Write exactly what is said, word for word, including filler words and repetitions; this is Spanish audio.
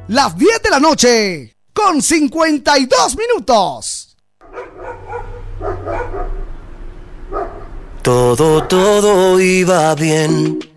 las diez de la noche, con cincuenta y dos minutos. Todo, todo iba bien.